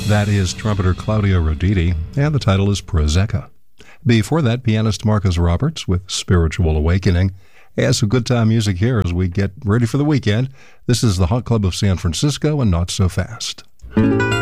That is trumpeter Claudio Roditi, and the title is Prosecco. Before that, pianist Marcus Roberts with Spiritual Awakening. Some good time music here as we get ready for the weekend. This is the Hot Club of San Francisco and Not So Fast.